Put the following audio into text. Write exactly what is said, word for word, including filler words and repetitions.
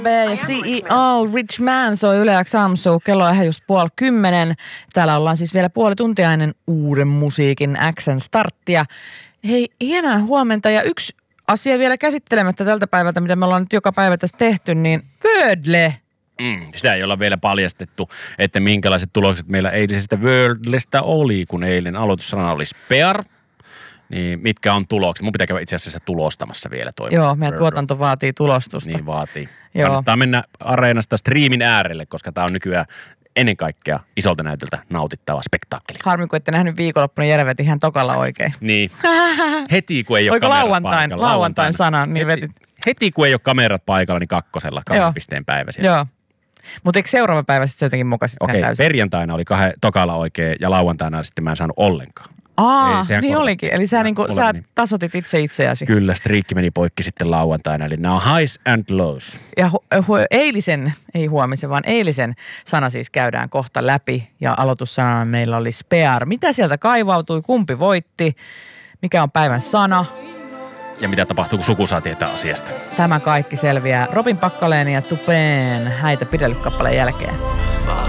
B ja C E O Rich Man soi Yle X Aamussa, kello on ihan just puoli kymmenen. Täällä ollaan siis vielä puoli tuntia ennen uuden musiikin X:n starttia. Hei, hienoa huomenta ja yksi asia vielä käsittelemättä tältä päivältä, mitä me ollaan nyt joka päivä tässä tehty, niin Wordle. Mm, sitä ei olla vielä paljastettu, että minkälaiset tulokset meillä eilisestä Wordlestä oli, kun eilen aloitussanana oli Spear. Niin mitkä on tulokset? Mun pitää käydä itse asiassa tulostamassa vielä toi. Joo, meidän tuotanto vaatii tulostusta. Niin vaatii. Joo. Kannattaa mennä areenasta striimin äärelle, koska tää on nykyään ennen kaikkea isolta näytöltä nautittava spektaakkeli. Harmi, kun ette nähnyt viikonloppuna Järvet ihan tokalla oikein. Niin. Heti kun ei ole Oiko kamerat lauantain, paikalla. lauantain sana, niin heti, vetit. heti kun ei ole kamerat paikalla, niin kakkosella kahden pisteen päivä siellä. Joo. Mutta eikö seuraava päivä sitten jotenkin mokasit sen Okei, täysin? perjantaina oli kahden tokalla oikein ja lauantaina sitten mä en saanut ollenkaan. Aa, Ei, niin olikin. Eli sä, niinku, sä niin. tasoitit itse itseäsi. Kyllä, striikki meni poikki sitten lauantaina, eli nämä on highs and lows. Ja hu- hu- eilisen, ei huomisen, vaan eilisen sana siis käydään kohta läpi. Ja aloitussanana meillä oli Spear. Mitä sieltä kaivautui, kumpi voitti, mikä on päivän sana? Ja mitä tapahtuu, kun suku saa tietää asiasta. Tämä kaikki selviää Robin Pakkaleen ja Tupeen Häitä pidellyt kappaleen jälkeen.